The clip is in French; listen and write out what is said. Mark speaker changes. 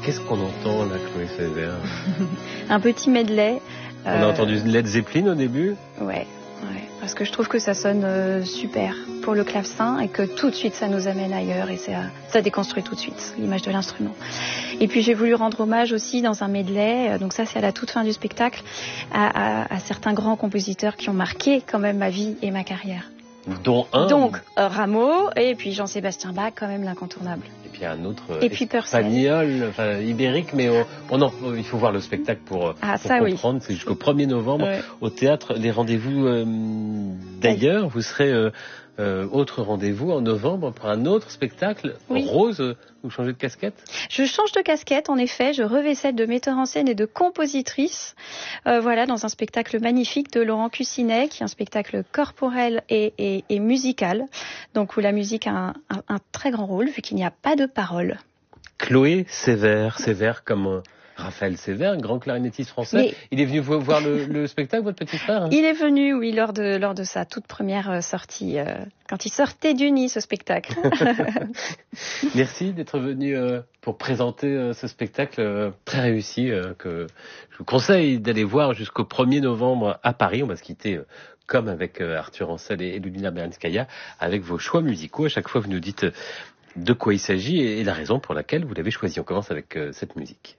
Speaker 1: Qu'est-ce qu'on entend là, Chloé Sévère?
Speaker 2: Un petit medley.
Speaker 1: On a entendu Led Zeppelin au début?
Speaker 2: Ouais, parce que je trouve que ça sonne super pour le clavecin et que tout de suite ça nous amène ailleurs et ça déconstruit tout de suite l'image de l'instrument. Et puis j'ai voulu rendre hommage aussi dans un medley, donc ça c'est à la toute fin du spectacle, à certains grands compositeurs qui ont marqué quand même ma vie et ma carrière.
Speaker 1: Dont un.
Speaker 2: Donc Rameau et puis Jean-Sébastien Bach, quand même l'incontournable.
Speaker 1: Et puis un autre
Speaker 2: espagnol,
Speaker 1: ibérique, mais il faut voir le spectacle pour comprendre. Oui. C'est jusqu'au 1er novembre au théâtre. Les rendez-vous d'ailleurs, vous serez autre rendez-vous en novembre pour un autre spectacle. Oui. Rose, vous changez de casquette?
Speaker 2: Je change de casquette, en effet. Je revêt celle de metteur en scène et de compositrice. Dans un spectacle magnifique de Laurent Cussinet, qui est un spectacle corporel et musical. Donc où la musique a un très grand rôle, vu qu'il n'y a pas de paroles.
Speaker 1: Chloé Sévère comme Raphaël Sévère, grand clarinettiste français. Il est venu voir le spectacle, votre petit frère?
Speaker 2: Il est venu, oui, lors de sa toute première sortie, quand il sortait du nid, ce spectacle.
Speaker 1: Merci d'être venu pour présenter ce spectacle très réussi que je vous conseille d'aller voir jusqu'au 1er novembre à Paris. On va se quitter comme avec Arthur Ancel et Ludmila Bernskaya, avec vos choix musicaux. À chaque fois, vous nous dites de quoi il s'agit et la raison pour laquelle vous l'avez choisi. On commence avec cette musique.